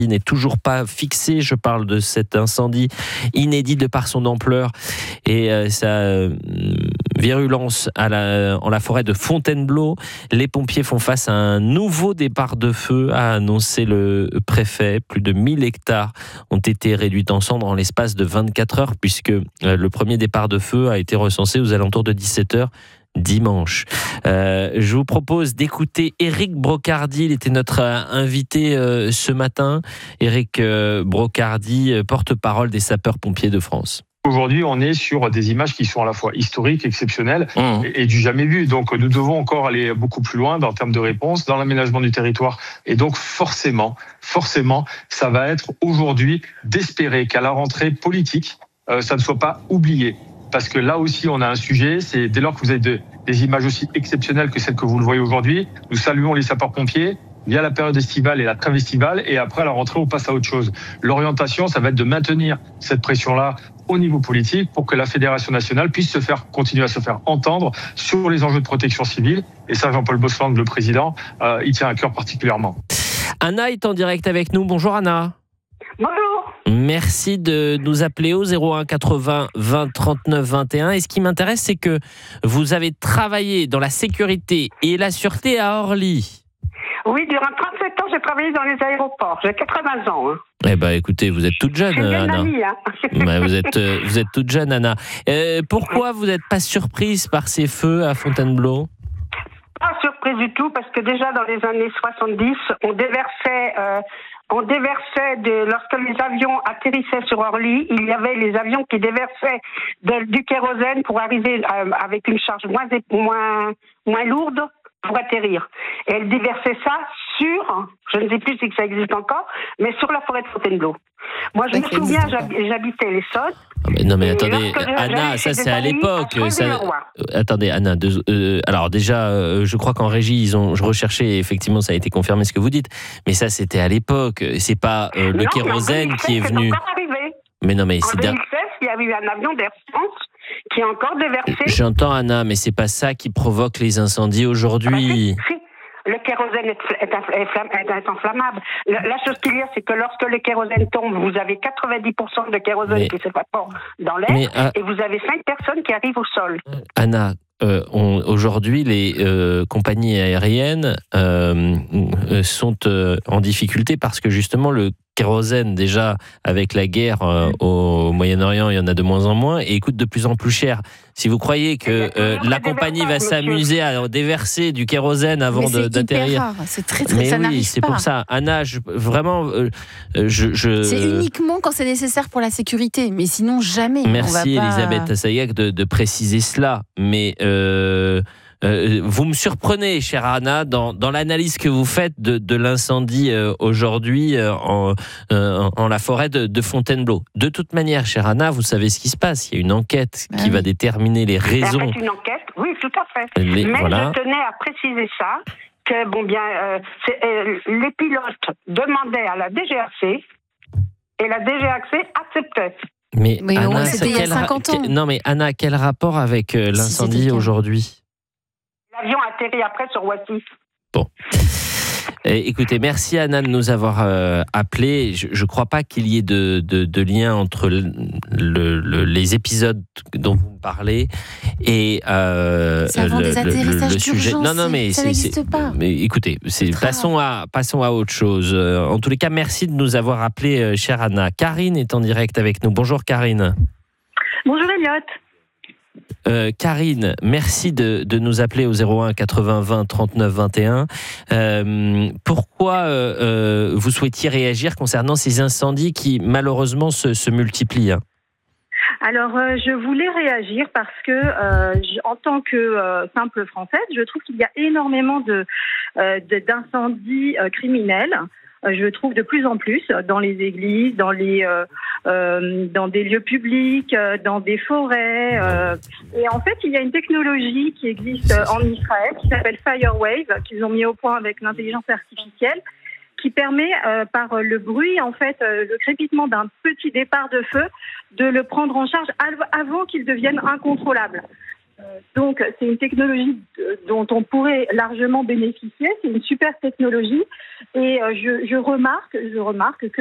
n'est toujours pas fixé. Je parle de cet incendie inédit de par son ampleur et sa virulence en la forêt de Fontainebleau. Les pompiers font face à un nouveau départ de feu, a annoncé le préfet. Plus de 1000 hectares ont été réduits en cendres en l'espace de 24 heures, puisque le premier départ de feu a été recensé aux alentours de 17h dimanche. Je vous propose d'écouter Éric Brocardi. Il était notre invité ce matin. Éric Brocardi, porte-parole des sapeurs-pompiers de France. Aujourd'hui, on est sur des images qui sont à la fois historiques, exceptionnelles et du jamais vu. Donc, nous devons encore aller beaucoup plus loin en termes de réponse, dans l'aménagement du territoire. Et donc, forcément, ça va être aujourd'hui d'espérer qu'à la rentrée politique, ça ne soit pas oublié. Parce que là aussi, on a un sujet, c'est dès lors que vous avez des images aussi exceptionnelles que celles que vous le voyez aujourd'hui, nous saluons les sapeurs-pompiers via la période estivale et la trêve estivale, et après, à la rentrée, on passe à autre chose. L'orientation, ça va être de maintenir cette pression-là au niveau politique pour que la Fédération nationale puisse continuer à se faire entendre sur les enjeux de protection civile. Et ça, Jean-Paul Bosland, le président, il tient à cœur particulièrement. Anna est en direct avec nous. Bonjour Anna. Bonjour. Merci de nous appeler au 01 80 20 39 21. Et ce qui m'intéresse, c'est que vous avez travaillé dans la sécurité et la sûreté à Orly. Oui, durant 37 ans, j'ai travaillé dans les aéroports. J'ai 80 ans. Eh ben, écoutez, vous êtes toute jeune, Anna. Amie, vous êtes toute jeune, Anna. Pourquoi vous n'êtes pas surprise par ces feux à Fontainebleau ? Pas surprise du tout, parce que déjà dans les années 70, on déversait lorsque les avions atterrissaient sur Orly, il y avait les avions qui déversaient du kérosène pour arriver avec une charge moins lourde pour atterrir. Et elle déversait ça sur, je ne sais plus si ça existe encore, mais sur la forêt de Fontainebleau. Moi, je me souviens, j'habitais les Saules. Non mais attendez, Anna, ça c'est à l'époque. Attendez, Anna. Alors déjà, je crois qu'en régie ils ont recherché. Effectivement, ça a été confirmé ce que vous dites. Mais ça c'était à l'époque. C'est pas le kérosène qui est venu. Mais non, mais en 2016, il y a eu un avion d'Air France qui a encore déversé. J'entends Anna, mais c'est pas ça qui provoque les incendies aujourd'hui. Le kérosène est inflammable. La chose qu'il y a, c'est que lorsque le kérosène tombe, vous avez 90% de kérosène qui s'évapore dans l'air, et vous avez 5 personnes qui arrivent au sol. Anna, aujourd'hui, les compagnies aériennes sont en difficulté parce que justement le kérosène, déjà avec la guerre au Moyen-Orient, il y en a de moins en moins et il coûte de plus en plus cher. Si vous croyez que la compagnie va s'amuser à déverser du kérosène avant d'atterrir, c'est très mais ça oui, n'arrive c'est pas. pour ça. Anna, c'est uniquement quand c'est nécessaire pour la sécurité, mais sinon jamais. Merci Elisabeth Assayag de préciser cela, mais vous me surprenez, chère Anna, dans l'analyse que vous faites de l'incendie aujourd'hui en la forêt de Fontainebleau. De toute manière, chère Anna, vous savez ce qui se passe. Il y a une enquête qui va déterminer les raisons. Il y a une enquête, oui, tout à fait. Mais je tenais à préciser ça, que les pilotes demandaient à la DGAC et la DGAC acceptait. Mais Anna, c'était il y a 50 ans. Non, mais Anna, quel rapport avec l'incendie aujourd'hui ? L'avion a atterri après sur Roissy. Bon. Écoutez, merci Anna de nous avoir appelé. Je ne crois pas qu'il y ait de lien entre les épisodes dont vous me parlez et le sujet. Non, mais ça n'existe pas. Mais écoutez, passons à autre chose. En tous les cas, merci de nous avoir appelé, chère Anna. Karine est en direct avec nous. Bonjour Karine. Bonjour Elliot. Karine, merci de nous appeler au 01 80 20 39 21. Pourquoi vous souhaitiez réagir concernant ces incendies qui malheureusement se multiplient ? Alors, je voulais réagir parce que, en tant que simple Française, je trouve qu'il y a énormément d'incendies criminels. Je trouve de plus en plus dans les églises, dans des lieux publics, dans des forêts. Et en fait, il y a une technologie qui existe en Israël qui s'appelle Firewave, qu'ils ont mis au point avec l'intelligence artificielle, qui permet, par le bruit, en fait, le crépitement d'un petit départ de feu, de le prendre en charge avant qu'il devienne incontrôlable. Donc, c'est une technologie dont on pourrait largement bénéficier. C'est une super technologie. Et je remarque que